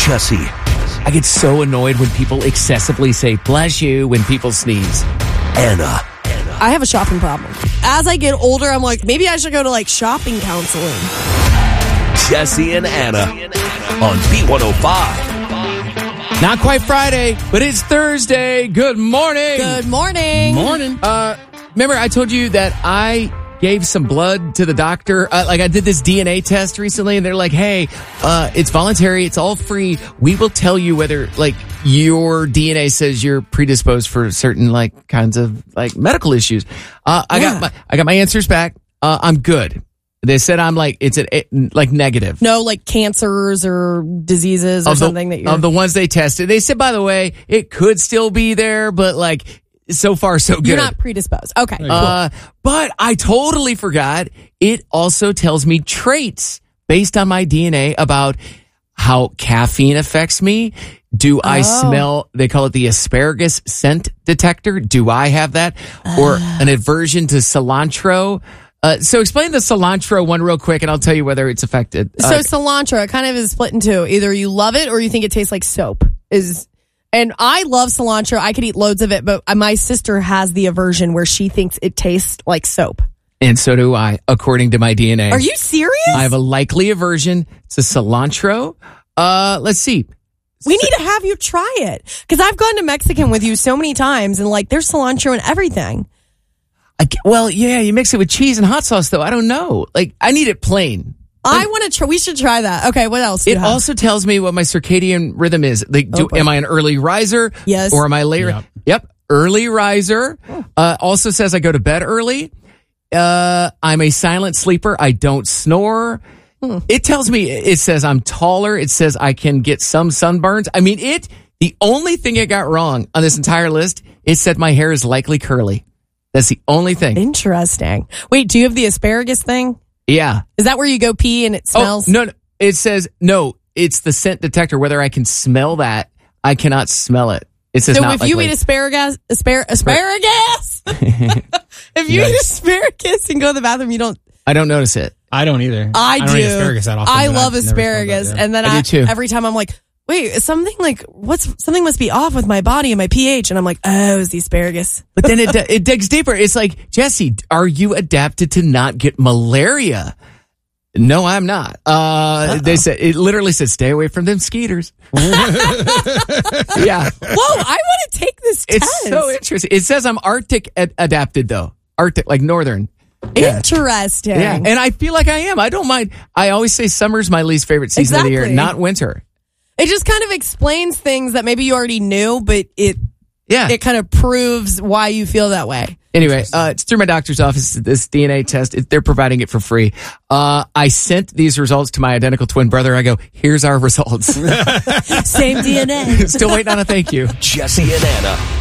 Jesse. I get so annoyed when people excessively say bless you when people sneeze. Anna. I have a shopping problem. As I get older, I'm like, maybe I should go to shopping counseling. Jesse and Anna on B105. Not quite Friday, but it's Thursday. Good morning. Good morning. Morning. Remember I told you that I gave some blood to the doctor? I did this DNA test recently, and they're like, hey, it's voluntary. It's all free. We will tell you whether, your DNA says you're predisposed for certain, kinds of, medical issues. I got my answers back. I'm good. They said I'm negative. No, cancers or diseases or something that you're... Of the ones they tested. They said, by the way, it could still be there, but, so far, so good. You're not predisposed. Okay. But I totally forgot. It also tells me traits based on my DNA about how caffeine affects me. Do I smell, they call it the asparagus scent detector. Do I have that? Or an aversion to cilantro? So explain the cilantro one real quick, and I'll tell you whether it's affected. So cilantro, it kind of is split in two. Either you love it or you think it tastes like soap. And I love cilantro. I could eat loads of it, but my sister has the aversion where she thinks it tastes like soap. And so do I, according to my DNA. Are you serious? I have a likely aversion to cilantro. Let's see. We need to have you try it. Because I've gone to Mexican with you so many times, and there's cilantro in everything. You mix it with cheese and hot sauce, though. I don't know. I need it plain. I want to try. We should try that. Okay, what else do you have? Also tells me what my circadian rhythm is. Am I an early riser? Yes. Or am I later? Yep. Early riser. Also says I go to bed early. I'm a silent sleeper. I don't snore. It tells me, it says I'm taller. It says I can get some sunburns. The only thing it got wrong on this entire list, it said my hair is likely curly. That's the only thing. Interesting. Wait, do you have the asparagus thing? Yeah. Is that where you go pee and it smells? Oh, no. It says, no, it's the scent detector. Whether I can smell that, I cannot smell it. It says so not if you eat asparagus, if you eat asparagus and go to the bathroom, you don't... I don't notice it. I don't either. I do. don't eat asparagus that often. I love asparagus. And then I do too. Every time I'm like, wait, something something must be off with my body and my pH. And I'm like, oh, it's the asparagus. But then it digs deeper. It's like, Jesse, are you adapted to not get malaria? No, I'm not. They said, it literally said, stay away from them skeeters. Yeah. Whoa, I want to take this test. It's so interesting. It says I'm Arctic adapted, though. Arctic, northern. Interesting. Yeah, and I feel like I am. I don't mind. I always say summer's my least favorite season of the year, not winter. It just kind of explains things that maybe you already knew, but it kind of proves why you feel that way. Anyway, it's through my doctor's office, this DNA test. They're providing it for free. I sent these results to my identical twin brother. I go, here's our results. Same DNA. Still waiting on a thank you. Jesse and Anna